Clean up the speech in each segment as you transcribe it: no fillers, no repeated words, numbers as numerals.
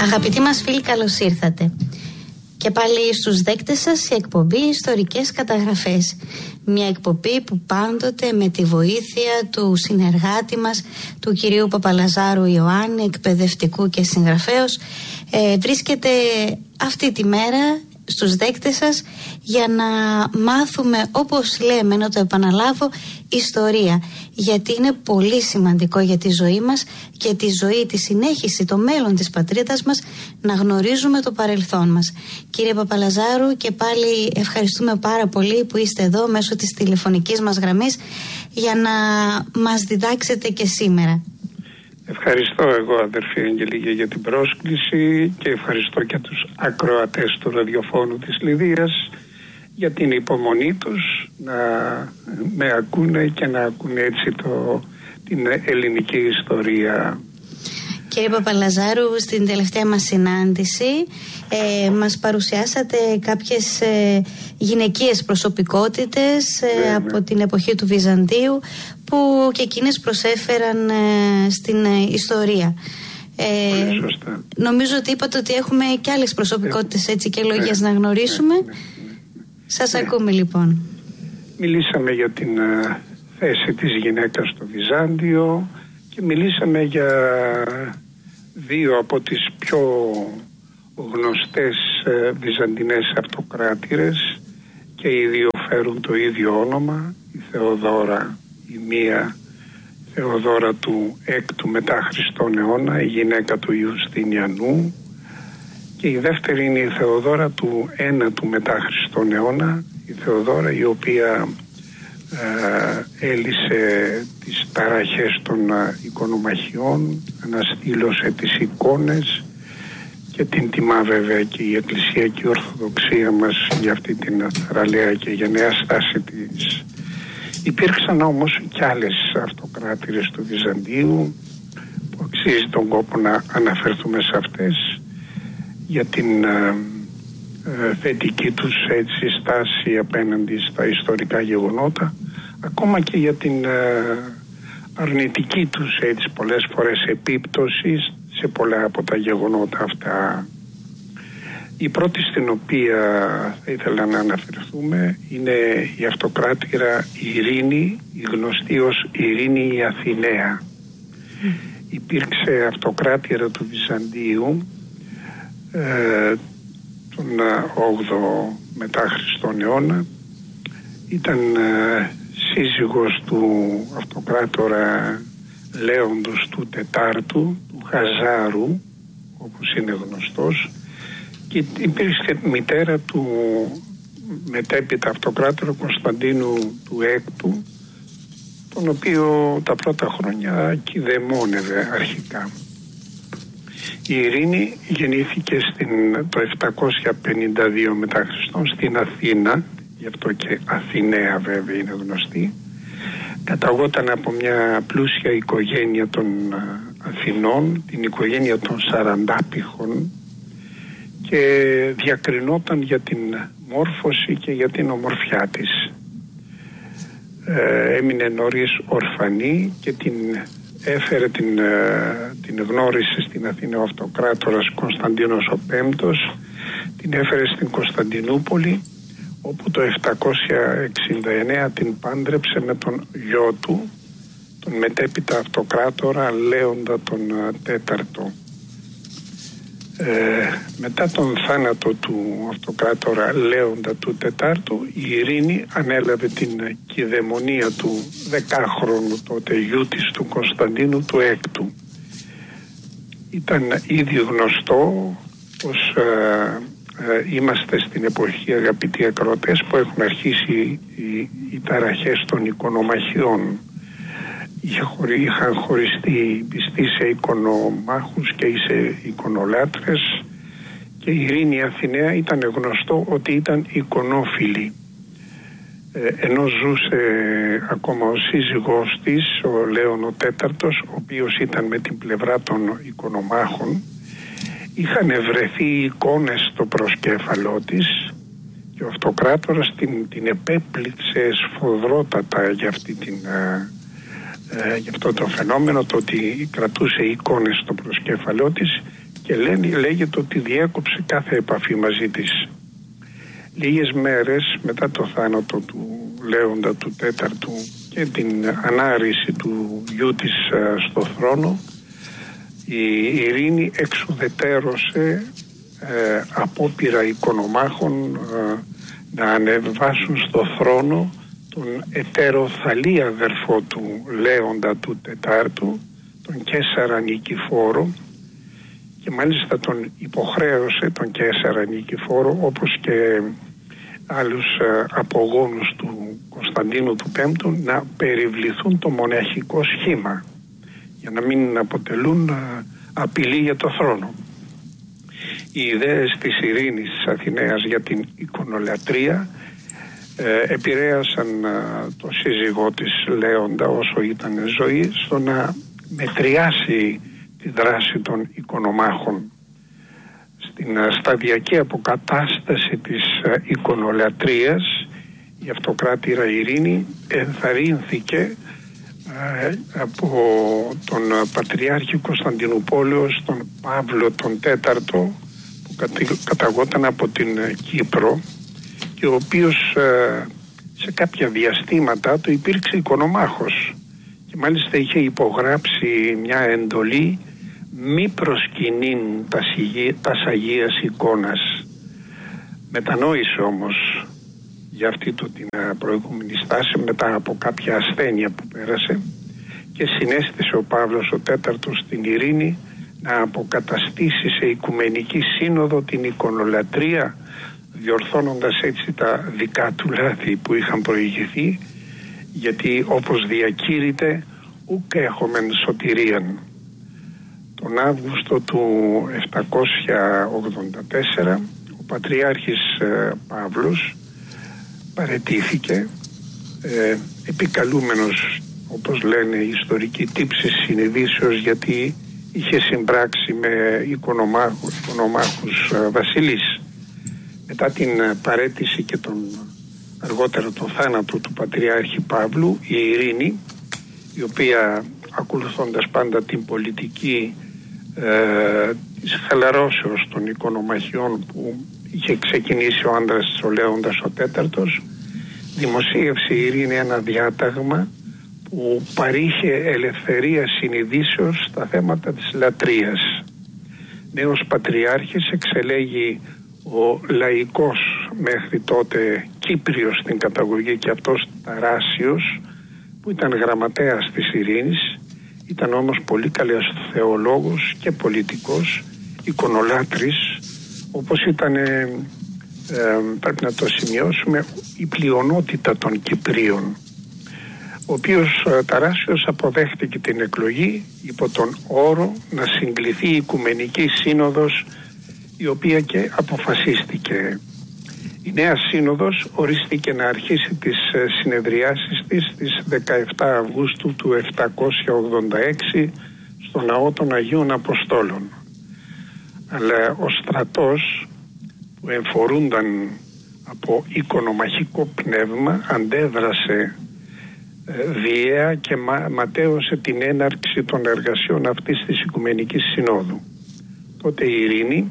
Αγαπητοί μας φίλοι, καλώς ήρθατε. Και πάλι στους δέκτες σας η εκπομπή Ιστορικές Καταγραφές. Μια εκπομπή που πάντοτε με τη βοήθεια του συνεργάτη μας, του κυρίου Παπαλαζάρου Ιωάννη, εκπαιδευτικού και συγγραφέως, βρίσκεται αυτή τη μέρα στους δέκτες σας για να μάθουμε, όπως λέμε, να το επαναλάβω, ιστορία. Γιατί είναι πολύ σημαντικό για τη ζωή μας και τη ζωή, τη συνέχιση, το μέλλον της πατρίδας μας, να γνωρίζουμε το παρελθόν μας. Κύριε Παπαλαζάρου, και πάλι ευχαριστούμε πάρα πολύ που είστε εδώ μέσω της τηλεφωνικής μας γραμμής για να μας διδάξετε και σήμερα. Ευχαριστώ εγώ, αδερφή Αγγελική, για την πρόσκληση και ευχαριστώ και τους ακροατές του ραδιοφώνου της Λιδίας για την υπομονή τους να με ακούνε και να ακούνε έτσι την ελληνική ιστορία. Κύριε Παπαλαζάρου, στην τελευταία μας συνάντηση μας παρουσιάσατε κάποιες γυναικείες προσωπικότητες από την εποχή του Βυζαντίου που και εκείνες προσέφεραν στην ιστορία. Πολύ σωστά. Νομίζω ότι είπατε ότι έχουμε και άλλες προσωπικότητες έτσι και λόγιες να γνωρίσουμε. Σας ακούμε λοιπόν. Μιλήσαμε για την θέση της γυναίκας στο Βυζάντιο και μιλήσαμε για δύο από τις πιο γνωστές βυζαντινές αυτοκράτηρες και οι δύο φέρουν το ίδιο όνομα, η Θεοδόρα, η μία Θεοδόρα του 6ου μετά Χριστόν αιώνα, η γυναίκα του Ιουστινιανού, και η δεύτερη είναι η Θεοδόρα του 9ου μετά Χριστόν αιώνα, η Θεοδόρα η οποία έλυσε τις ταραχές των εικονομαχιών, αναστήλωσε τις εικόνες και την τιμά βέβαια και η Εκκλησιακή Ορθοδοξία μας για αυτή την θαραλέα και γενναία στάση της. Υπήρξαν όμως και άλλες αυτοκράτηρες του Βυζαντίου που αξίζει τον κόπο να αναφερθούμε σε αυτές για την θετική τους έτσι στάση απέναντι στα ιστορικά γεγονότα, ακόμα και για την αρνητική τους έτσι πολλές φορές επίπτωση σε πολλά από τα γεγονότα αυτά. Η πρώτη στην οποία θα ήθελα να αναφερθούμε είναι η αυτοκράτηρα Ειρήνη, η γνωστή ως Ειρήνη η Αθηναία. Υπήρξε αυτοκράτηρα του Βυζαντίου τον 8ο μετά Χριστόν αιώνα. Ήταν σύζυγος του αυτοκράτορα Λέοντος του Τετάρτου, του Χαζάρου όπως είναι γνωστός, και υπήρξε μητέρα του μετέπειτα αυτοκράτορα Κωνσταντίνου του 6ου, τον οποίο τα πρώτα χρόνια κηδεμόνευε αρχικά. Η Ειρήνη γεννήθηκε το 752 μετά Χριστόν στην Αθήνα, γι' αυτό και Αθηναία βέβαια είναι γνωστή. Καταγόταν από μια πλούσια οικογένεια των Αθηνών, την οικογένεια των Σαραντάπηχων, και διακρινόταν για την μόρφωση και για την ομορφιά της. Έμεινε νωρίς ορφανή και την γνώρισε στην Αθήνα ο αυτοκράτορας Κωνσταντίνος ο Πέμπτος, την έφερε στην Κωνσταντινούπολη, όπου το 769 την πάντρεψε με τον γιο του, τον μετέπειτα αυτοκράτορα Λέοντα τον Τέταρτο. Μετά τον θάνατο του αυτοκράτορα Λέοντα του Τετάρτου, η Ειρήνη ανέλαβε την κηδεμονία του 10χρονου τότε γιού της, του Κωνσταντίνου του Έκτου. Ήταν ήδη γνωστό πως είμαστε στην εποχή, αγαπητοί ακροατές, που έχουν αρχίσει οι ταραχές των εικονομαχιών. Είχαν χωριστεί οι πιστοί σε εικονομάχους και σε εικονολάτρες, και η Ειρήνη Αθηναία ήταν γνωστό ότι ήταν εικονόφιλη. Ενώ ζούσε ακόμα ο σύζυγός της, ο Λέων ο Τέταρτος, ο οποίος ήταν με την πλευρά των εικονομάχων, είχαν βρεθεί εικόνες στο προσκέφαλό της και ο αυτοκράτορας την επέπληξε σφοδρότατα για αυτό το φαινόμενο, το ότι κρατούσε εικόνες στο προσκέφαλό της, και λέγεται ότι διέκοψε κάθε επαφή μαζί της. Λίγες μέρες μετά το θάνατο του Λέοντα του Τέταρτου και την ανάρρηση του γιού της στο θρόνο, η Ειρήνη εξουδετέρωσε απόπειρα οικονομάχων να ανεβάσουν στο θρόνο τον ετεροθαλή αδερφό του Λέοντα του Τετάρτου, τον Καίσαρα Νικηφόρο, και μάλιστα τον υποχρέωσε τον Καίσαρα Νικηφόρο, όπως και άλλους απογόνους του Κωνσταντίνου του Πέμπτου, να περιβληθούν το μοναχικό σχήμα για να μην αποτελούν απειλή για το θρόνο. Οι ιδέες της Ειρήνης της Αθηναίας για την εικονολατρία επηρέασαν το σύζυγό της Λέοντα όσο ήταν ζωή στο να μετριάσει τη δράση των οικονομάχων. Στην σταδιακή αποκατάσταση της εικονολατρίας, η αυτοκράτηρα Ειρήνη ενθαρρύνθηκε από τον Πατριάρχη Κωνσταντινούπολεως, τον Παύλο τον Τέταρτο, που καταγόταν από την Κύπρο και ο οποίος σε κάποια διαστήματα του υπήρξε οικονομάχος και μάλιστα είχε υπογράψει μια εντολή μη προσκυνήν τας Αγίας εικόνας. Μετανόησε όμως για αυτή του την προηγούμενη στάση μετά από κάποια ασθένεια που πέρασε και συνέστησε ο Παύλος ο Τέταρτος στην Ειρήνη να αποκαταστήσει σε Οικουμενική Σύνοδο την εικονολατρία, διορθώνοντας έτσι τα δικά του λάθη που είχαν προηγηθεί, γιατί όπως διακήρυται ουκ έχομεν σωτηρίαν. Τον Αύγουστο του 784 ο Πατριάρχης Παύλος παραιτήθηκε, επικαλούμενος, όπως λένε οι ιστορικοί, τύψης συνειδήσεως, γιατί είχε συμπράξει με οικονομάχους βασιλείς. Μετά την παραίτηση και αργότερα τον θάνατο του Πατριάρχη Παύλου, η Ειρήνη, η οποία ακολουθώντας πάντα την πολιτική της χαλαρώσεως των οικονομαχιών που είχε ξεκινήσει ο άντρας της, ο Λέοντας ο Τέταρτος, δημοσίευσε η Ειρήνη ένα διάταγμα που παρήχε ελευθερία συνειδήσεως στα θέματα της λατρείας. Νέος Πατριάρχης εξελέγει ο λαϊκός μέχρι τότε Κύπριος στην καταγωγή και αυτός Ταράσιος, που ήταν γραμματέας της Ειρήνης, ήταν όμως πολύ καλός θεολόγος και πολιτικός, εικονολάτρης, όπως ήταν, πρέπει να το σημειώσουμε, η πλειονότητα των Κυπρίων, ο οποίος Ταράσιος αποδέχτηκε την εκλογή υπό τον όρο να συγκληθεί η Οικουμενική Σύνοδος, η οποία και αποφασίστηκε. Η νέα σύνοδος ορίστηκε να αρχίσει τις συνεδριάσεις της στις 17 Αυγούστου του 786 στο Ναό των Αγίων Αποστόλων. Αλλά ο στρατός που εμφορούνταν από οικονομαχικό πνεύμα αντέδρασε βίαια και ματέωσε την έναρξη των εργασιών αυτής της Οικουμενικής Συνόδου. Τότε η Ειρήνη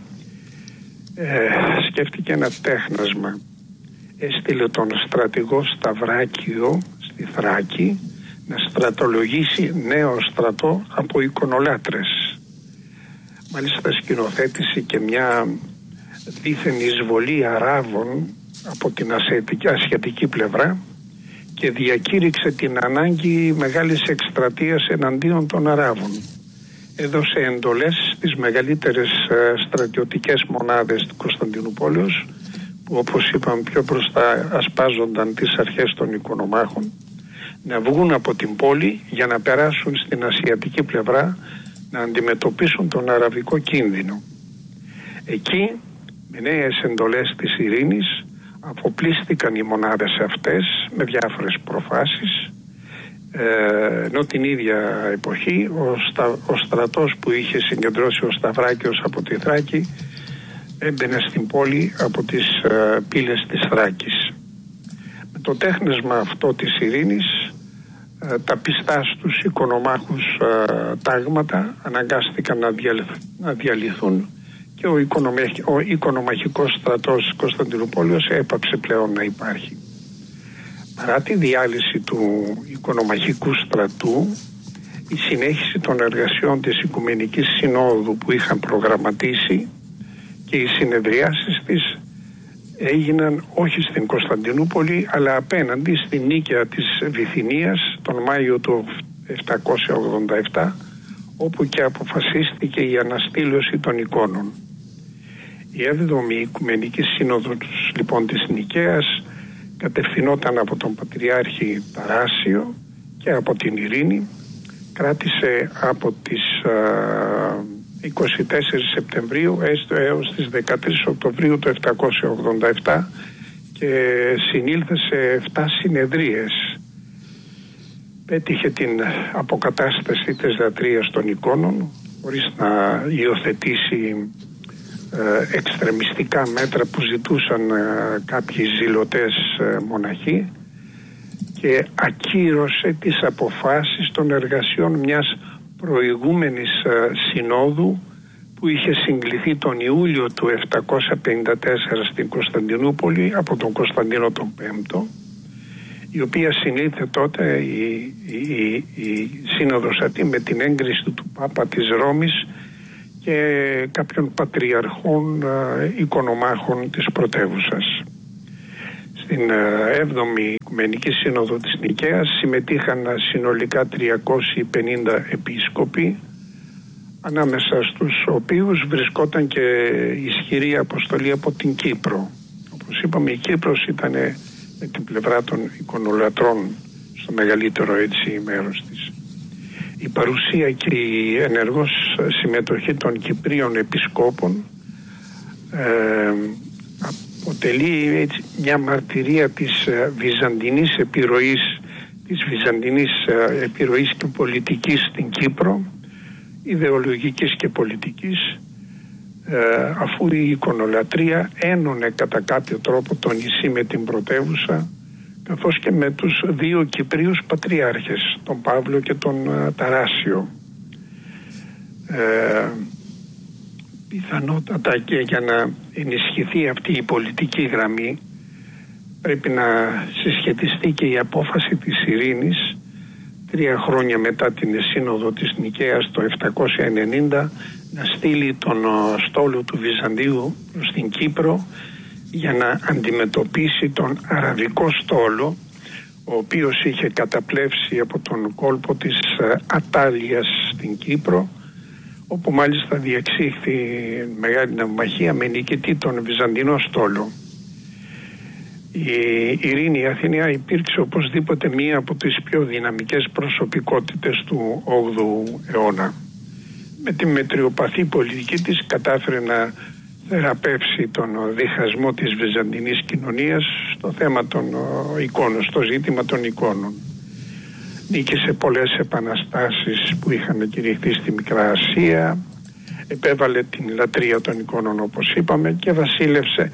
σκέφτηκε ένα τέχνασμα. Έστειλε τον στρατηγό Σταυράκιο στη Θράκη να στρατολογήσει νέο στρατό από εικονολάτρες. Μάλιστα σκηνοθέτησε και μια δίθεν εισβολή Αράβων από την ασιατική πλευρά και διακήρυξε την ανάγκη μεγάλης εκστρατείας εναντίον των Αράβων. Έδωσε εντολές στις μεγαλύτερες στρατιωτικές μονάδες του Κωνσταντινούπολεως, που όπως είπαμε πιο μπροστά ασπάζονταν τις αρχές των οικονομάχων, να βγουν από την πόλη για να περάσουν στην ασιατική πλευρά να αντιμετωπίσουν τον αραβικό κίνδυνο. Εκεί με νέες εντολές της Ειρήνης αποπλίστηκαν οι μονάδες αυτές με διάφορες προφάσεις, ενώ την ίδια εποχή ο στρατός που είχε συγκεντρώσει ο Σταυράκιος από τη Θράκη έμπαινε στην πόλη από τις πύλες της Θράκης. Με το τέχνασμα αυτό της Ειρήνης τα πιστά στους οικονομάχους τάγματα αναγκάστηκαν να διαλυθούν και ο οικονομαχικός στρατός Κωνσταντινούπολης έπαψε πλέον να υπάρχει. Παρά τη διάλυση του οικονομαχικού στρατού, η συνέχιση των εργασιών της Οικουμενικής Συνόδου που είχαν προγραμματίσει και οι συνεδριάσεις της έγιναν όχι στην Κωνσταντινούπολη αλλά απέναντι στην Νίκαια της Βυθινίας τον Μάιο του 787, όπου και αποφασίστηκε η αναστήλωση των εικόνων. Η 7η Οικουμενική Σύνοδος λοιπόν της Νικαίας κατευθυνόταν από τον Πατριάρχη Ταράσιο και από την Ειρήνη, κράτησε από τις 24 Σεπτεμβρίου έως τις 13 Οκτωβρίου του 787 και συνήλθε σε 7 συνεδρίες. Πέτυχε την αποκατάσταση της λατρείας των εικόνων χωρίς να υιοθετήσει εξτρεμιστικά μέτρα που ζητούσαν κάποιοι ζηλωτές μοναχοί και ακύρωσε τις αποφάσεις των εργασιών μιας προηγούμενης συνόδου που είχε συγκληθεί τον Ιούλιο του 754 στην Κωνσταντινούπολη από τον Κωνσταντίνο τον Πέμπτο, η οποία συνήλθε τότε η Σύνοδος αυτή με την έγκριση του Πάπα της Ρώμης και κάποιων πατριαρχών οικονομάχων της πρωτεύουσας. Στην 7η Οικουμενική Σύνοδο της Νικαίας συμμετείχαν συνολικά 350 επίσκοποι, ανάμεσα στους οποίους βρισκόταν και ισχυρή αποστολή από την Κύπρο. Όπως είπαμε, η Κύπρος ήταν με την πλευρά των εικονολατρών στο μεγαλύτερο έτσι μέρος της. Η παρουσία και η ενεργός συμμετοχή των Κυπρίων επισκόπων αποτελεί έτσι μια μαρτυρία της βυζαντινής επιρροής και πολιτικής στην Κύπρο, ιδεολογικής και πολιτικής, αφού η εικονολατρία ένωνε κατά κάποιο τρόπο το νησί με την πρωτεύουσα, καθώς και με τους 2 Κυπρίους πατριάρχες, τον Παύλο και τον Ταράσιο. Πιθανότατα και για να ενισχυθεί αυτή η πολιτική γραμμή πρέπει να συσχετιστεί και η απόφαση της Ειρήνης 3 χρόνια μετά την Σύνοδο της Νικαίας το 790 να στείλει τον στόλο του Βυζαντίου προς την Κύπρο για να αντιμετωπίσει τον αραβικό στόλο, ο οποίος είχε καταπλέψει από τον κόλπο της Ατάλειας στην Κύπρο, όπου μάλιστα διεξήχθη μεγάλη ναυμαχία με νικητή τον Βυζαντινό στόλο. Η Ειρήνη Αθηναία υπήρξε οπωσδήποτε μία από τις πιο δυναμικές προσωπικότητες του 8ου αιώνα. Με τη μετριοπαθή πολιτική της κατάφερε να θεραπεύσει τον διχασμό της βυζαντινής κοινωνίας στο θέμα των εικόνων, στο ζήτημα των εικόνων. Νίκησε πολλές επαναστάσεις που είχαν κηρυχθεί στη Μικρά Ασία, επέβαλε την λατρεία των εικόνων όπως είπαμε και βασίλευσε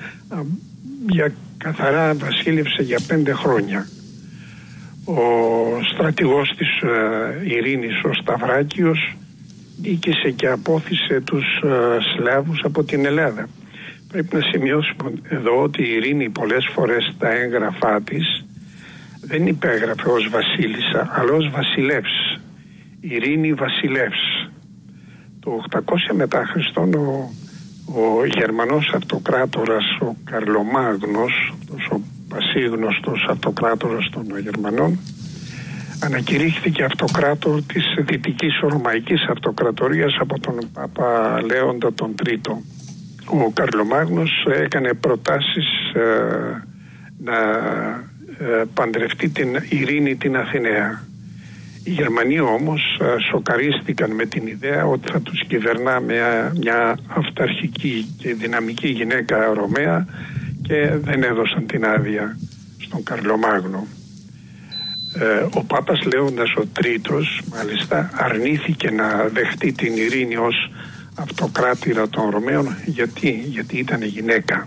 για 5 χρόνια. Ο στρατηγός της Ειρήνης, ο Σταυράκιος, νίκησε και απόθυσε τους Σλάβους από την Ελλάδα. Πρέπει να σημειώσουμε εδώ ότι η Ειρήνη πολλές φορές τα έγγραφά της δεν υπέγραφε ως βασίλισσα, αλλά ως βασιλεύς. Ειρήνη βασιλεύς. Το 800 μετά Χριστόν ο Γερμανός αυτοκράτορας, ο Καρλομάγνος, ο πασίγνωστος αυτοκράτορας των Γερμανών, ανακηρύχθηκε αυτοκράτορ της Δυτικής Ρωμαϊκής Αυτοκρατορίας από τον Πάπα Λέοντα τον Τρίτο. Ο Καρλομάγνος έκανε προτάσεις να παντρευτεί την Ειρήνη την Αθηναία. Οι Γερμανοί όμως σοκαρίστηκαν με την ιδέα ότι θα τους κυβερνά μια αυταρχική και δυναμική γυναίκα Ρωμαία και δεν έδωσαν την άδεια στον Καρλομάγνο. Ο Πάπας Λέοντας ο Τρίτος μάλιστα αρνήθηκε να δεχτεί την Ειρήνη ως αυτοκράτηρα των Ρωμαίων. Γιατί ήταν γυναίκα.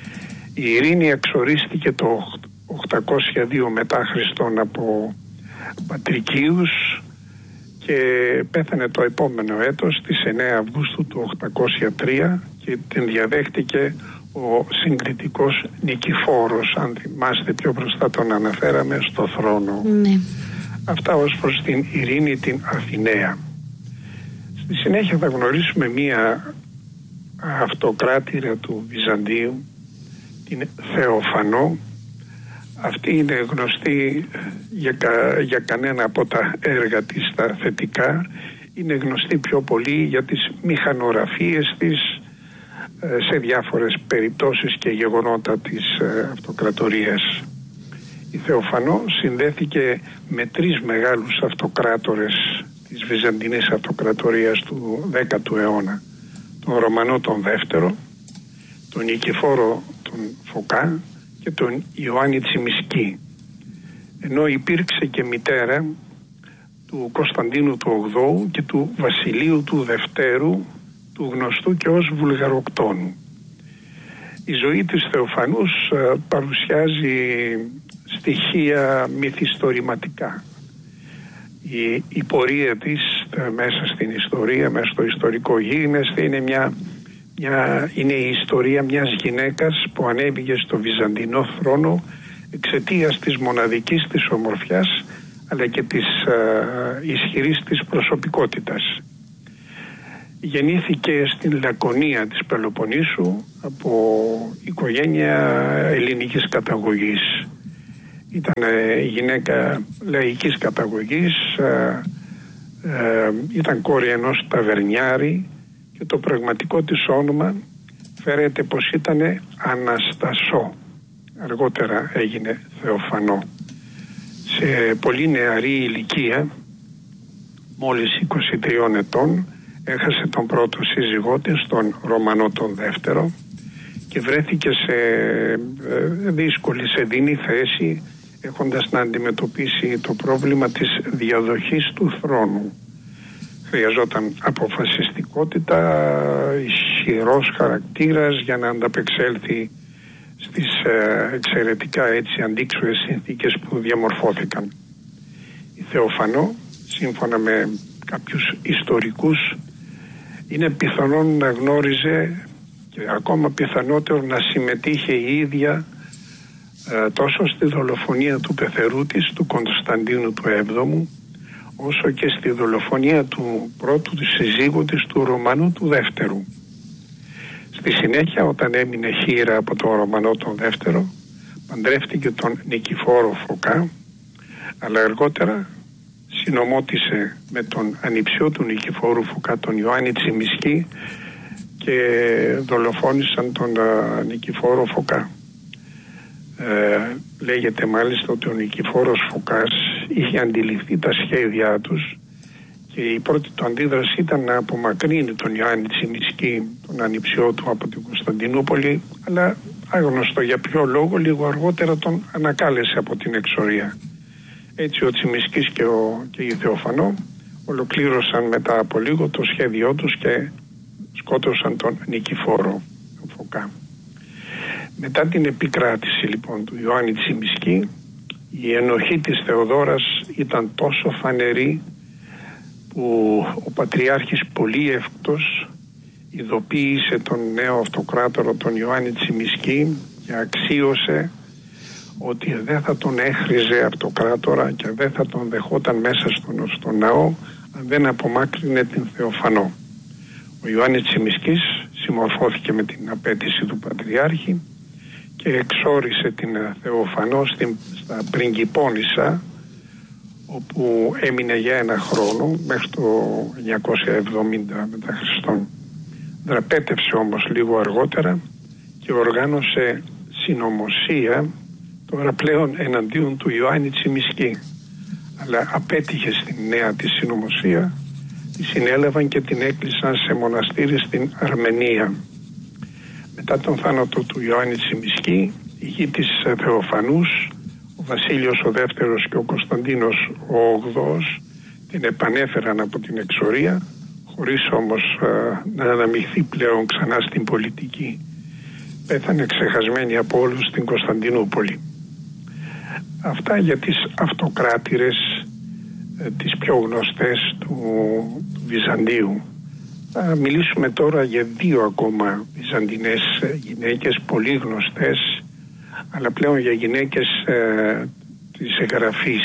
Η Ειρήνη εξορίστηκε το 802 μετά Χριστόν από πατρικίους και πέθανε το επόμενο έτος στις 9 Αυγούστου του 803 και την διαδέχτηκε ο συγκριτικός Νικηφόρος, αν θυμάστε πιο μπροστά τον αναφέραμε, στο θρόνο. Ναι. Αυτά ως προς την Ειρήνη την Αθηναία. Στη συνέχεια θα γνωρίσουμε μία αυτοκράτηρα του Βυζαντίου, την Θεοφανό. Αυτή είναι γνωστή για κανένα από τα έργα της τα θετικά. Είναι γνωστή πιο πολύ για τις μηχανογραφίες της σε διάφορες περιπτώσεις και γεγονότα της αυτοκρατορίας. Η Θεοφανό συνδέθηκε με 3 μεγάλους αυτοκράτορες της Βυζαντινής Αυτοκρατορίας του 10ου αιώνα. Τον Ρωμανό τον Δεύτερο, τον Νικηφόρο τον Φωκά και τον Ιωάννη Τσιμισκή. Ενώ υπήρξε και μητέρα του Κωνσταντίνου του 8ου και του Βασιλείου του Δευτέρου, του γνωστού και ως Βουλγαροκτόνου. Η ζωή της Θεοφανούς παρουσιάζει στοιχεία μυθιστορηματικά. Η πορεία της μέσα στην ιστορία, μέσα στο ιστορικό γίγνεσθε, είναι η ιστορία μιας γυναίκας που ανέβηκε στο Βυζαντινό θρόνο εξαιτίας της μοναδικής της ομορφιάς αλλά και της ισχυρής της προσωπικότητας. Γεννήθηκε στην Λακωνία της Πελοποννήσου από οικογένεια ελληνικής καταγωγής. Ήταν γυναίκα λαϊκής καταγωγής, ήταν κόρη ενός ταβερνιάρη και το πραγματικό της όνομα φέρεται πως ήταν Αναστασό. Αργότερα έγινε Θεοφανό. Σε πολύ νεαρή ηλικία, μόλις 23 ετών, έχασε τον πρώτο σύζυγό της, τον Ρωμανό τον Δεύτερο, και βρέθηκε σε δύσκολη, σε δεινή θέση, έχοντας να αντιμετωπίσει το πρόβλημα της διαδοχής του θρόνου. Χρειαζόταν αποφασιστικότητα, ισχυρός χαρακτήρας για να ανταπεξέλθει στις εξαιρετικά έτσι αντίξωες συνθήκες που διαμορφώθηκαν. Η Θεοφανό, σύμφωνα με κάποιους ιστορικούς, είναι πιθανόν να γνώριζε και ακόμα πιθανότερο να συμμετείχε η ίδια τόσο στη δολοφονία του πεθερού της, του Κωνσταντίνου του 7ου, όσο και στη δολοφονία του πρώτου της συζύγου της, του Ρωμανού του Δεύτερου. Στη συνέχεια, όταν έμεινε χήρα από τον Ρωμανό τον Δεύτερο, παντρεύτηκε τον Νικηφόρο Φωκά, αλλά αργότερα συνομότησε με τον ανιψιό του Νικηφόρου Φωκά, τον Ιωάννη Τσιμισκή, και δολοφόνησαν τον Νικηφόρο Φωκά. Λέγεται μάλιστα ότι ο Νικηφόρος Φωκάς είχε αντιληφθεί τα σχέδιά τους και η πρώτη του αντίδραση ήταν να απομακρύνει τον Ιωάννη Τσιμισκή, τον ανιψιό του, από την Κωνσταντινούπολη, αλλά άγνωστο για ποιο λόγο λίγο αργότερα τον ανακάλεσε από την εξορία. Έτσι ο Τσιμισκής και η Θεοφανό ολοκλήρωσαν μετά από λίγο το σχέδιό τους και σκότωσαν τον Νικηφόρο Φωκά. Μετά την επικράτηση λοιπόν του Ιωάννη Τσιμισκή, η ενοχή της Θεοδόρας ήταν τόσο φανερή που ο Πατριάρχης Πολύευκτος ειδοποίησε τον νέο αυτοκράτορο τον Ιωάννη Τσιμισκή και αξίωσε ότι δεν θα τον έχριζε αυτοκράτορα και δεν θα τον δεχόταν μέσα στον ναό αν δεν απομάκρυνε την Θεοφανό. Ο Ιωάννης Τσιμισκής συμμορφώθηκε με την απέτηση του Πατριάρχη και εξόρισε την Θεοφανό στα Πριγκιπώνισσα, όπου έμεινε για 1 χρόνο μέχρι το 970 μετά Χριστόν. Δραπέτευσε όμως λίγο αργότερα και οργάνωσε συνωμοσία, τώρα πλέον εναντίον του Ιωάννη Τσιμισκή, αλλά απέτυχε στην νέα της συνωμοσία, τη συνέλαβαν και την έκλεισαν σε μοναστήρι στην Αρμενία. Μετά τον θάνατο του Ιωάννη Τσιμισκή, η γη της Θεοφανούς, ο Βασίλειος ο Δεύτερος και ο Κωνσταντίνος ο 8ος την επανέφεραν από την εξορία, χωρίς όμως να αναμειχθεί πλέον ξανά στην πολιτική. Πέθανε ξεχασμένη από όλους στην Κωνσταντινούπολη. Αυτά για τις αυτοκράτηρες τις πιο γνωστές του Βυζαντίου. Θα μιλήσουμε τώρα για 2 ακόμα βυζαντινές γυναίκες, πολύ γνωστές, αλλά πλέον για γυναίκες της εγγραφής,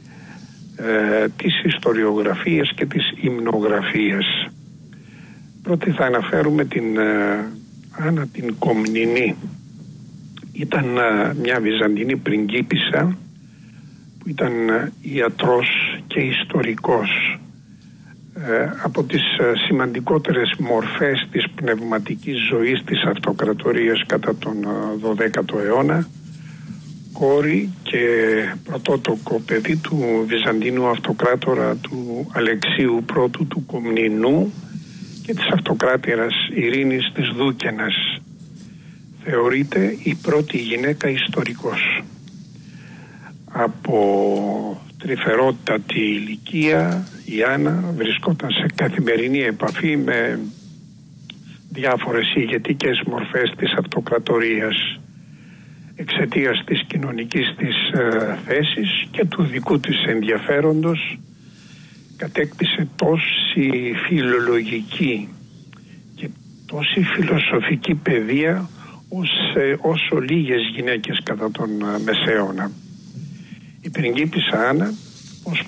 της ιστοριογραφίας και της υμνογραφίας. Πρώτη θα αναφέρουμε την Άννα την Κομνηνή. Ήταν μια βυζαντινή πριγκίπισσα που ήταν ιατρός και ιστορικός. Από τις σημαντικότερες μορφές της πνευματικής ζωής της αυτοκρατορίας κατά τον 12ο αιώνα, κόρη και πρωτότοκο παιδί του Βυζαντινού αυτοκράτορα του Αλεξίου I του Κομνηνού και της αυτοκράτηρας Ειρήνης της Δούκαινας. Θεωρείται η πρώτη γυναίκα ιστορικός. Από τρυφερότατη ηλικία η Άννα βρισκόταν σε καθημερινή επαφή με διάφορες ηγετικές μορφές της αυτοκρατορίας. Εξαιτίας της κοινωνικής της θέσης και του δικού της ενδιαφέροντος κατέκτησε τόση φιλολογική και τόση φιλοσοφική παιδεία όσο λίγες γυναίκες κατά τον Μεσαίωνα. Η πριγκίπισσα Άννα ως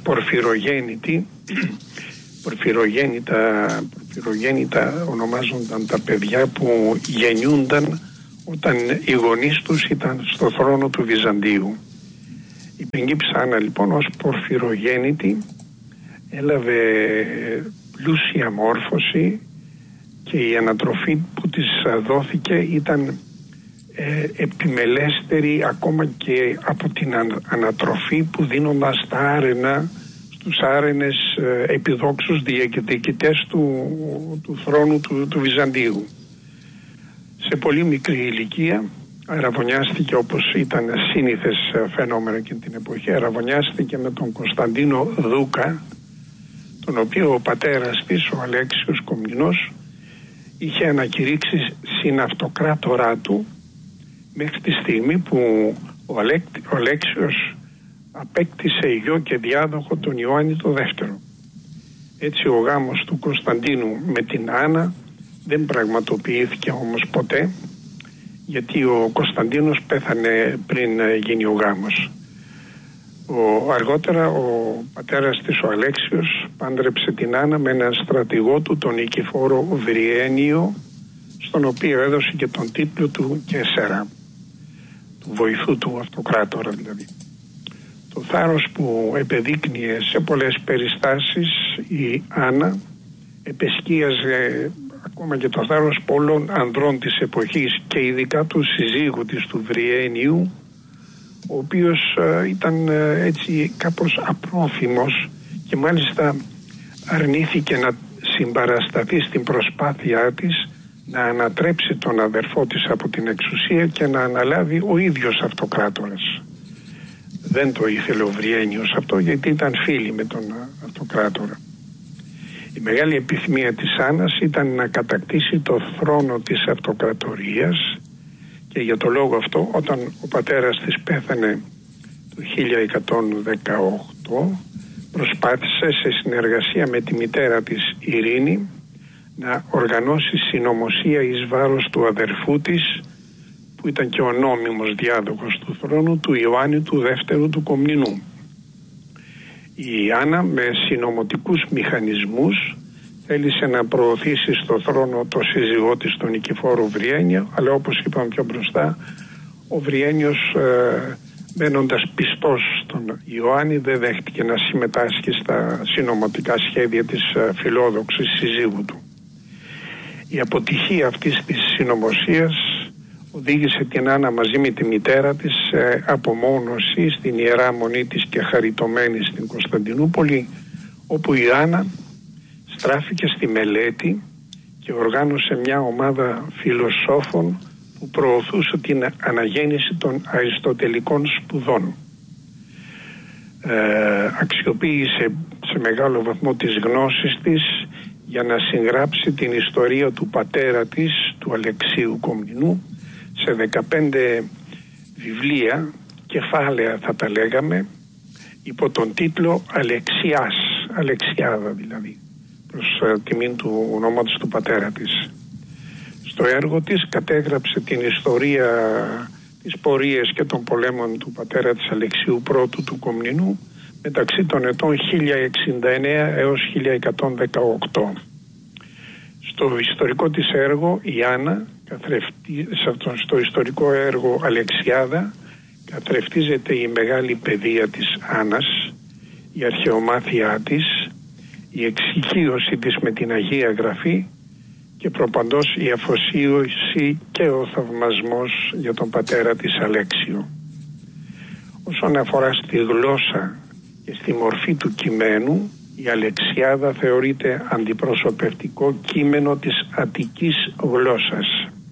πορφυρογέννητα ονομάζονταν τα παιδιά που γεννιούνταν όταν οι γονείς τους ήταν στο θρόνο του Βυζαντίου. Η πριγκίπισσα Άννα λοιπόν ως πορφυρογέννητη έλαβε πλούσια μόρφωση και η ανατροφή που της δόθηκε ήταν επιμελέστερη ακόμα και από την ανατροφή που δίνονταν στα άρενα, στους άρενες επιδόξους διεκδικητές του θρόνου του Βυζαντίου. Σε πολύ μικρή ηλικία αραβωνιάστηκε, όπως ήταν σύνηθες φαινόμενο εκείνη την εποχή, αραβωνιάστηκε με τον Κωνσταντίνο Δούκα, τον οποίο ο πατέρας της, ο Αλέξιος Κομνηνός, είχε ανακηρύξει συναυτοκράτορά του μέχρι τη στιγμή που ο Αλέξιος απέκτησε γιο και διάδοχο τον Ιωάννη το δεύτερο. Έτσι ο γάμος του Κωνσταντίνου με την Άννα δεν πραγματοποιήθηκε όμως ποτέ, γιατί ο Κωνσταντίνος πέθανε πριν γίνει ο γάμος. Αργότερα ο πατέρας της, ο Αλέξιος, πάντρεψε την Άννα με έναν στρατηγό του, τον Νικηφόρο Βριένιο, στον οποίο έδωσε και τον τίτλο του Κέσσερα, του βοηθού του αυτοκράτορα δηλαδή. Το θάρρος που επεδείκνυε σε πολλές περιστάσεις η Άννα επεσκίαζε ακόμα και το θάρρος πολλών ανδρών της εποχής και ειδικά του συζύγου της, του Βριένιου, ο οποίος ήταν έτσι κάπως απρόθυμος και μάλιστα αρνήθηκε να συμπαρασταθεί στην προσπάθειά της να ανατρέψει τον αδερφό της από την εξουσία και να αναλάβει ο ίδιος αυτοκράτορας. Δεν το ήθελε ο Βριένιος αυτό, γιατί ήταν φίλοι με τον αυτοκράτορα. Η μεγάλη επιθυμία της Άννας ήταν να κατακτήσει το θρόνο της αυτοκρατορίας και για το λόγο αυτό, όταν ο πατέρας της πέθανε το 1118, προσπάθησε σε συνεργασία με τη μητέρα της Ειρήνη να οργανώσει συνωμοσία εις βάρος του αδερφού της, που ήταν και ο νόμιμος διάδοχος του θρόνου, του Ιωάννη του δεύτερου του Κομνηνού. Η Άννα με συνωμοτικούς μηχανισμούς θέλησε να προωθήσει στο θρόνο το σύζυγό της, τον Νικηφόρο Βριένιο, αλλά όπως είπαμε πιο μπροστά, ο Βριένιος μένοντας πιστός στον Ιωάννη δεν δέχτηκε να συμμετάσχει στα συνωμοτικά σχέδια της φιλόδοξης συζύγου του. Η αποτυχία αυτής της συνωμοσίας οδήγησε την Άννα μαζί με τη μητέρα της σε απομόνωση στην Ιερά Μονή της και χαριτωμένη στην Κωνσταντινούπολη, όπου η Άννα στράφηκε στη μελέτη και οργάνωσε μια ομάδα φιλοσόφων που προωθούσε την αναγέννηση των αριστοτελικών σπουδών. Αξιοποίησε σε μεγάλο βαθμό τις γνώσεις της για να συγγράψει την ιστορία του πατέρα της, του Αλεξίου Κομνηνού, σε 15 βιβλία, κεφάλαια θα τα λέγαμε, υπό τον τίτλο Αλεξιάς, Αλεξιάδα δηλαδή, προς τιμήν του ονόματος του πατέρα της. Στο έργο της κατέγραψε την ιστορία, τις πορείες και των πολέμων του πατέρα της Αλεξίου I του Κομνηνού μεταξύ των ετών 1069 έως 1118. Στο ιστορικό της έργο η Άννα, στο ιστορικό έργο Αλεξιάδα, καθρεφτίζεται η μεγάλη παιδεία της Άννας, η αρχαιομάθειά της, η εξοικείωση της με την Αγία Γραφή και προπαντός η αφοσίωση και ο θαυμασμός για τον πατέρα της Αλέξιο. Όσον αφορά στη γλώσσα και στη μορφή του κειμένου, η Αλεξιάδα θεωρείται αντιπροσωπευτικό κείμενο της αττικής γλώσσας.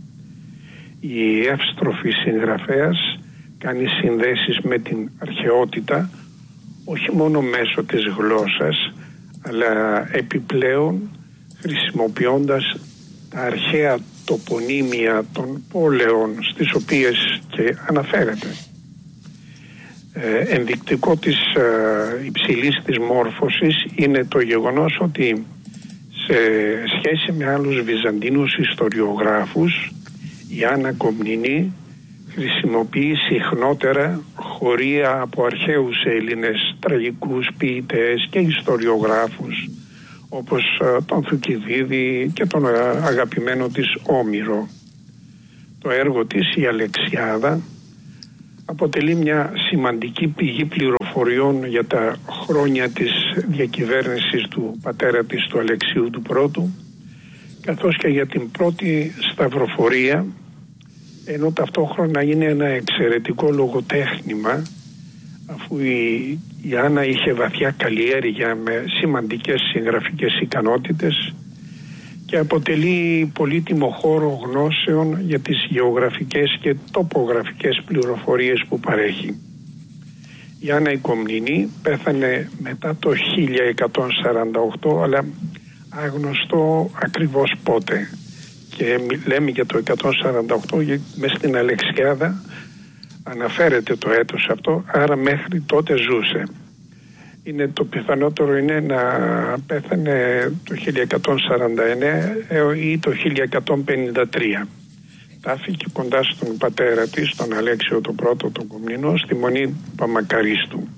Η εύστροφη συγγραφέας κάνει συνδέσεις με την αρχαιότητα, όχι μόνο μέσω της γλώσσας, αλλά επιπλέον χρησιμοποιώντας τα αρχαία τοπονύμια των πόλεων στις οποίες και αναφέρεται. Ενδεικτικό της υψηλής της μόρφωσης είναι το γεγονός ότι σε σχέση με άλλους Βυζαντινούς ιστοριογράφους, η Άννα Κομνηνή χρησιμοποιεί συχνότερα χωρία από αρχαίους Έλληνες τραγικούς ποιητές και ιστοριογράφους, όπως τον Θουκυδίδη και τον αγαπημένο της Όμηρο. Το έργο της, η Αλεξιάδα, αποτελεί μια σημαντική πηγή πληροφοριών για τα χρόνια της διακυβέρνησης του πατέρα της, του Αλεξίου του Πρώτου, καθώς και για την πρώτη σταυροφορία, ενώ ταυτόχρονα είναι ένα εξαιρετικό λογοτέχνημα, αφού η Άννα είχε βαθιά καλλιέργεια με σημαντικές συγγραφικές ικανότητες και αποτελεί πολύτιμο χώρο γνώσεων για τις γεωγραφικές και τοπογραφικές πληροφορίες που παρέχει. Η Άννα η Κομνηνή πέθανε μετά το 1148, αλλά άγνωστο ακριβώς πότε. Και λέμε για το 148 γιατί μες στην Αλεξιάδα αναφέρεται το έτος αυτό, άρα μέχρι τότε ζούσε. Είναι το πιθανότερο είναι να πέθανε το 1149 ή το 1153. Τάφηκε κοντά στον πατέρα της, τον Αλέξιο τον Πρώτο, τον Κομνηνό, στη Μονή Παμακαρίστου.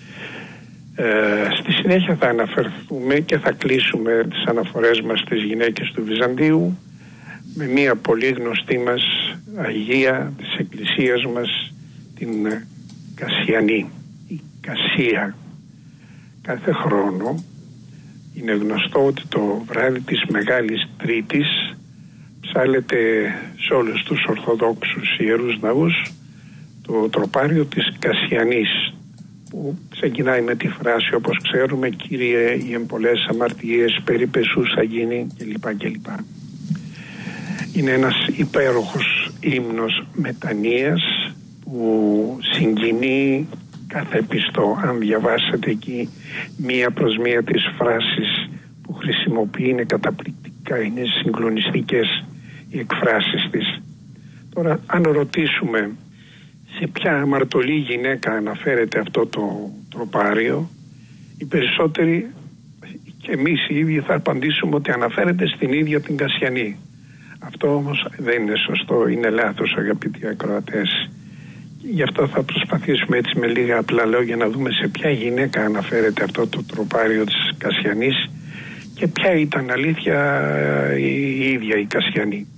Στη συνέχεια θα αναφερθούμε και θα κλείσουμε τις αναφορές μας στις γυναίκες του Βυζαντίου με μία πολύ γνωστή μας Αγία της Εκκλησίας μας, την Κασιανή, η Κασία. Κάθε χρόνο είναι γνωστό ότι το βράδυ της Μεγάλης Τρίτης ψάλεται σε όλους τους Ορθοδόξους ιερούς ναούς το τροπάριο της Κασιανής, που ξεκινάει με τη φράση, όπως ξέρουμε, «Κύριε, οι εμπολές αμαρτίες περιπεσούσα γίνει» κλπ. Είναι ένας υπέροχος ύμνος μετανοίας που συγκινεί κάθε πιστό. Αν διαβάσετε εκεί μία προς μία τις φράσεις που χρησιμοποιεί, είναι καταπληκτικά, είναι συγκλονιστικές οι εκφράσεις της. Τώρα, αν ρωτήσουμε σε ποια αμαρτωλή γυναίκα αναφέρεται αυτό το τροπάριο, οι περισσότεροι και εμείς οι ίδιοι θα απαντήσουμε ότι αναφέρεται στην ίδια την Κασιανή. Αυτό όμως δεν είναι σωστό, είναι λάθος, αγαπητοί ακροατές. Γι' αυτό θα προσπαθήσουμε έτσι με λίγα απλά λόγια να δούμε σε ποια γυναίκα αναφέρεται αυτό το τροπάριο της Κασιανής και ποια ήταν αλήθεια η ίδια η Κασιανή.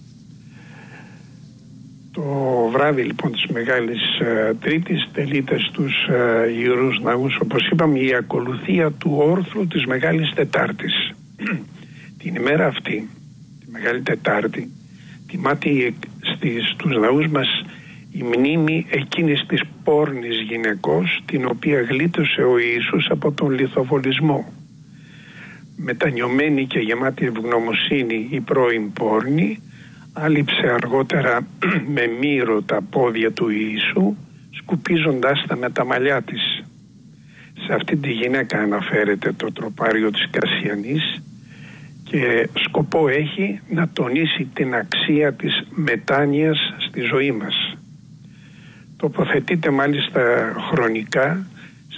Το βράδυ λοιπόν της Μεγάλης Τρίτης τελείται στους ιερούς ναούς, όπως είπαμε, η ακολουθία του όρθρου της Μεγάλης Τετάρτης. Την ημέρα αυτή, τη Μεγάλη Τετάρτη, τιμάται στους ναούς μας η μνήμη εκείνης της πόρνης γυναικός, την οποία γλίτωσε ο Ιησούς από τον λιθοβολισμό. Μετανιωμένη και γεμάτη ευγνωμοσύνη η πρώην πόρνη άλυψε αργότερα με μύρο τα πόδια του Ιησού, σκουπίζοντας τα με τα μαλλιά της. Σε αυτή τη γυναίκα αναφέρεται το τροπάριο της Κασιανής και σκοπό έχει να τονίσει την αξία της μετάνοιας στη ζωή μας. Τοποθετείται μάλιστα χρονικά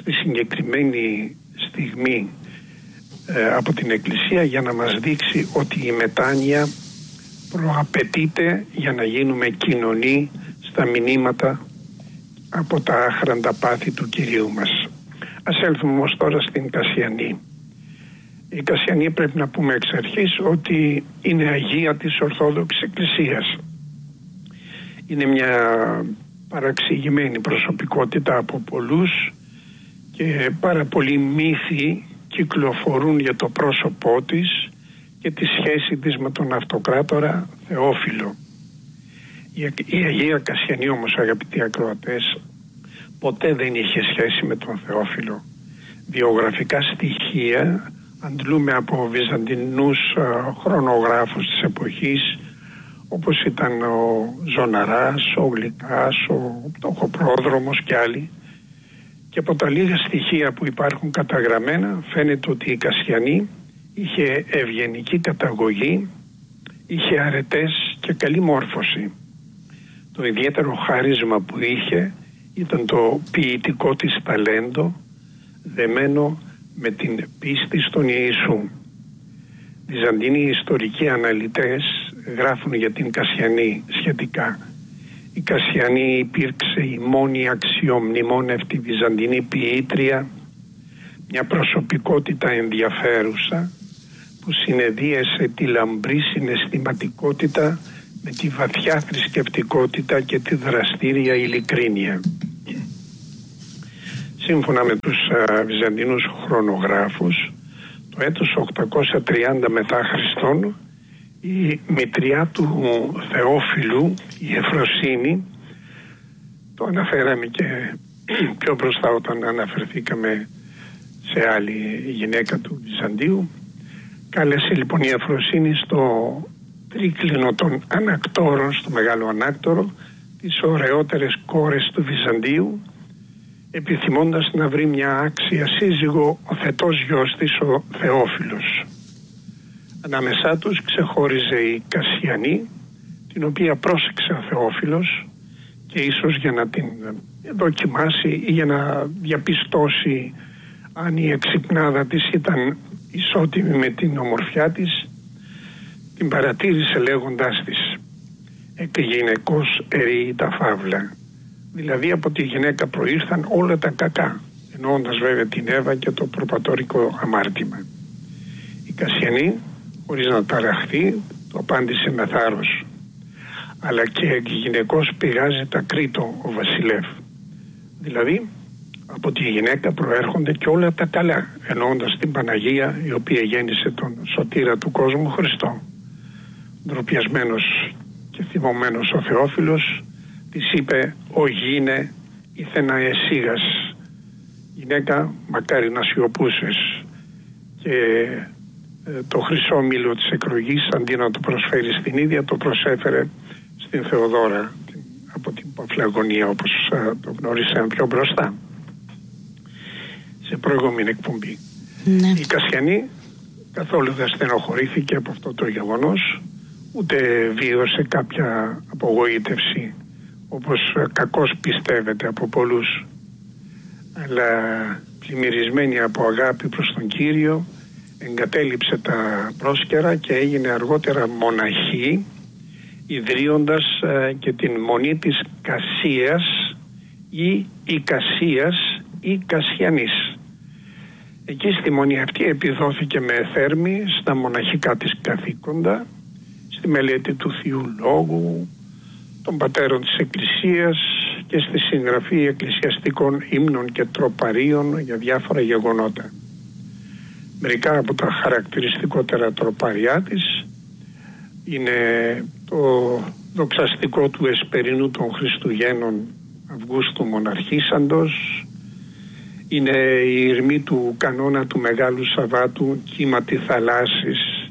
στη συγκεκριμένη στιγμή από την Εκκλησία για να μας δείξει ότι η μετάνοια προαπαιτείται για να γίνουμε κοινωνοί στα μηνύματα από τα άχραντα πάθη του Κυρίου μας. Ας έλθουμε όμως τώρα στην Κασιανή. Η Κασιανή πρέπει να πούμε εξ αρχής ότι είναι Αγία της Ορθόδοξης Εκκλησίας. Είναι μια παραξηγημένη προσωπικότητα από πολλούς και πάρα πολλοί μύθοι κυκλοφορούν για το πρόσωπό της και τη σχέση της με τον αυτοκράτορα Θεόφιλο. Η Αγία Κασιανή όμως, αγαπητοί ακροατές, ποτέ δεν είχε σχέση με τον Θεόφιλο. Βιογραφικά στοιχεία αντλούμε από βυζαντινούς χρονογράφους της εποχής, όπως ήταν ο Ζωναράς, ο Γλυκάς, ο Πτωχοπρόδρομος και άλλοι. Και από τα λίγα στοιχεία που υπάρχουν καταγραμμένα φαίνεται ότι η Κασιανή είχε ευγενική καταγωγή, είχε αρετές και καλή μόρφωση. Το ιδιαίτερο χάρισμα που είχε ήταν το ποιητικό της ταλέντο, δεμένο με την πίστη στον Ιησού. Βυζαντινοί ιστορικοί αναλυτές γράφουν για την Κασιανή σχετικά. Η Κασιανή υπήρξε η μόνη αξιομνημόνευτη βυζαντινή ποιήτρια, μια προσωπικότητα ενδιαφέρουσα που συνεδίασε τη λαμπρή συναισθηματικότητα με τη βαθιά θρησκευτικότητα και τη δραστήρια ειλικρίνεια. Σύμφωνα με τους βυζαντινούς χρονογράφους, το έτος 830 μετά Χριστόν, η μητριά του Θεόφιλου, η Εφροσύνη, το αναφέραμε και πιο μπροστά όταν αναφερθήκαμε σε άλλη γυναίκα του Βυζαντίου, κάλεσε λοιπόν η Εφροσύνη στο τρίκλινο των ανακτόρων, στο μεγάλο ανάκτορο, τις ωραιότερες κόρες του Βυζαντίου, επιθυμώντας να βρει μια άξια σύζυγο ο θετός γιος της, ο Θεόφιλος. Ανάμεσά τους ξεχώριζε η Κασιανή, την οποία πρόσεξε ο Θεόφιλος και ίσως για να την δοκιμάσει ή για να διαπιστώσει αν η εξυπνάδα της ήταν ισότιμη με την ομορφιά της, την παρατήρησε λέγοντάς της «Εκ γυναικός ερεεί τα φαύλα». Δηλαδή από τη γυναίκα προήρθαν όλα τα κακά, εννοώντας βέβαια την Εύα και το προπατορικό αμάρτημα. Η Κασιανή, χωρίς να ταραχθεί, το απάντησε με θάρρος. Αλλά και εκ γυναικός πηγάζει τα κρήτο ο βασιλεύ. Δηλαδή από τη γυναίκα προέρχονται και όλα τα καλά, εννοώντας την Παναγία, η οποία γέννησε τον σωτήρα του κόσμου Χριστό. Ντροπιασμένος και θυμωμένος ο Θεόφιλος της είπε «Ο γίνε ήθενα εσίγας». Γυναίκα, μακάρι να σιωπούσες. Και το χρυσό μήλο της εκλογής, αντί να το προσφέρει στην ίδια, το προσέφερε στην Θεοδόρα από την Παφλαγωνία, όπως το γνώρισαν πιο μπροστά σε προηγούμενη εκπομπή. Ναι. Η Κασιανή καθόλου δεν στενοχωρήθηκε από αυτό το γεγονός, ούτε βίωσε κάποια απογοήτευση όπως κακώς πιστεύετε από πολλούς, αλλά πλημμυρισμένη από αγάπη προς τον Κύριο εγκατέλειψε τα πρόσκαιρα και έγινε αργότερα μοναχή, ιδρύοντας και την μονή της Κασίας ή Ικασίας ή Κασιανής. Εκεί στη μονή αυτή επιδόθηκε με θέρμη στα μοναχικά της καθήκοντα, στη μελέτη του Θείου Λόγου, των πατέρων της Εκκλησίας και στη συγγραφή εκκλησιαστικών ύμνων και τροπαρίων για διάφορα γεγονότα. Μερικά από τα χαρακτηριστικότερα τροπαριά της είναι το δοξαστικό του Εσπερινού των Χριστουγέννων Αυγούστου Μοναρχίσαντος, είναι η ηρμή του κανόνα του Μεγάλου Σαββάτου κύματι θαλάσσης,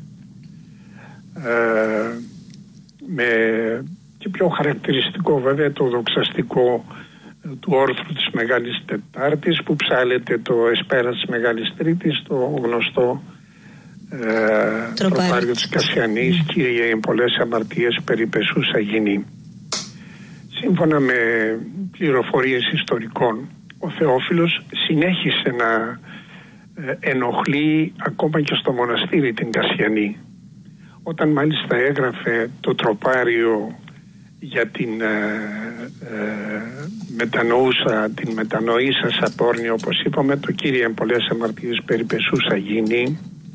με και πιο χαρακτηριστικό βέβαια το δοξαστικό του όρθρου της Μεγάλης Τετάρτης που ψάλεται το Εσπέρα της Μεγάλης Τρίτης, το γνωστό τροπάριο της Κασιανής, Κύριε εν πολλές αμαρτίες περιπεσούσα γινή. Σύμφωνα με πληροφορίες ιστορικών, ο Θεόφιλος συνέχισε να ενοχλεί ακόμα και στο μοναστήρι την Κασιανή. Όταν μάλιστα έγραφε το τροπάριο για την την μετανοήσα Σαπόρνη, όπως είπαμε, το Κύριε εν πολλές αμαρτίες περιπεσούσα γίνει,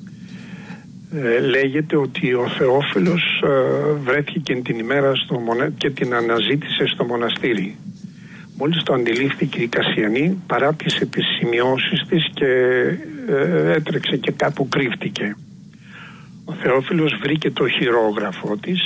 λέγεται ότι ο Θεόφιλος βρέθηκε την ημέρα και την αναζήτησε στο μοναστήρι. Μόλις το αντιλήφθηκε η Κασιανή, παράτησε τις σημειώσεις της και έτρεξε και κάπου κρύφτηκε. Ο Θεόφιλος βρήκε το χειρόγραφό της,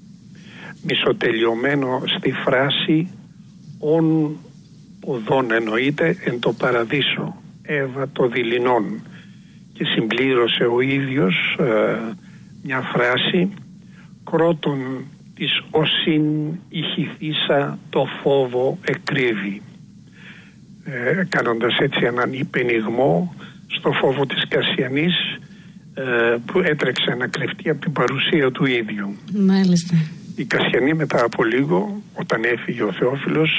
μισοτελειωμένο στη φράση «ον οδόν», εννοείται «εν το παραδείσο, Εύα το δειλινόν», και συμπλήρωσε ο ίδιος μια φράση «κρότον της όσην ηχηθήσα το φόβο εκρύβει», κάνοντας έτσι έναν υπενιγμό στο φόβο της Κασιανής που έτρεξε να κρυφτεί από την παρουσία του ίδιου. Μάλιστα. Η Κασιανή μετά από λίγο, όταν έφυγε ο Θεόφιλος,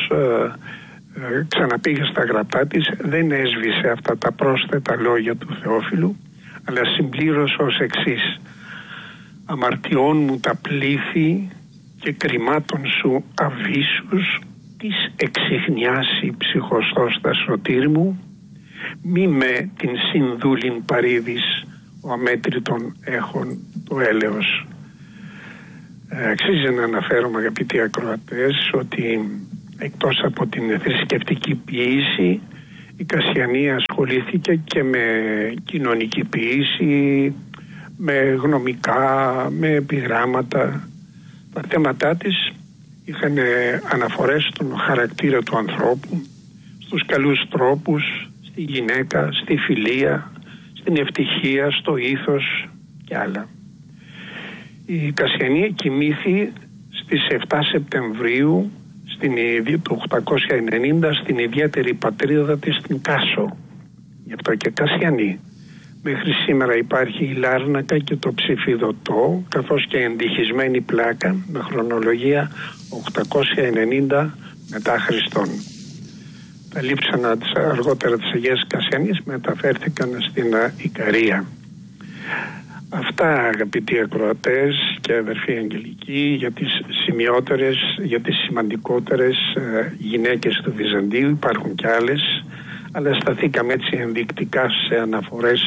ξαναπήγε στα γραπτά της, δεν έσβησε αυτά τα πρόσθετα λόγια του Θεόφιλου, αλλά συμπλήρωσε ως εξής: «Αμαρτιών μου τα πλήθη και κρυμάτων σου αβύσσους, της εξιχνιάσει ψυχοστός τα σωτήρ μου, μη με την συνδούλην παρήδης, ο αμέτρητον έχων το έλεος». Αξίζει να αναφέρομαι, αγαπητοί ακροατές, ότι εκτός από την θρησκευτική ποίηση, η Κασιανή ασχολήθηκε και με κοινωνική ποίηση, με γνωμικά, με επιγράμματα. Τα θέματά της είχαν αναφορές στον χαρακτήρα του ανθρώπου, στους καλούς τρόπους, στη γυναίκα, στη φιλία, στην ευτυχία, στο ήθος και άλλα. Η Κασιανή κοιμήθη στις 7 Σεπτεμβρίου του 890 στην ιδιαίτερη πατρίδα της, στην Κάσο. Γι' αυτό και Κασιανή. Μέχρι σήμερα υπάρχει η Λάρνακα και το Ψηφιδωτό, καθώς και εντυχισμένη πλάκα με χρονολογία 890 μετά Χριστόν. Τα λείψανα αργότερα της Αγίας Κασιανής μεταφέρθηκαν στην Ικαρία. Αυτά, αγαπητοί ακροατές και αδερφοί αγγελικοί, για τις σημειότερες, για τις σημαντικότερες γυναίκες του Βυζαντίου. Υπάρχουν κι άλλες, αλλά σταθήκαμε έτσι ενδεικτικά σε αναφορές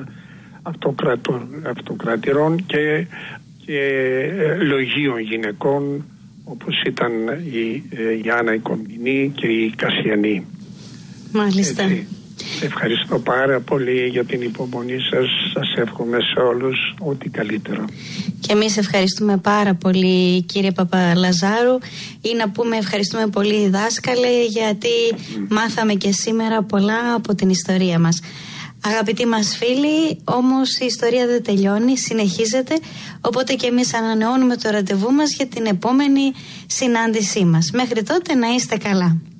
αυτοκρατηρών και λογίων γυναικών, όπως ήταν η Άννα η Κομνηνή και η Κασιανή. Μάλιστα. Έτσι. Ευχαριστώ πάρα πολύ για την υπομονή σας. Σας εύχομαι σε όλους ό,τι καλύτερο. Και εμείς ευχαριστούμε πάρα πολύ, κύριε Παπαλαζάρου, ή να πούμε ευχαριστούμε πολύ, δάσκαλε, γιατί μάθαμε και σήμερα πολλά από την ιστορία μας. Αγαπητοί μας φίλοι, όμως η ιστορία δεν τελειώνει, συνεχίζεται, οπότε και εμείς ανανεώνουμε το ραντεβού μας για την επόμενη συνάντησή μας. Μέχρι τότε να είστε καλά.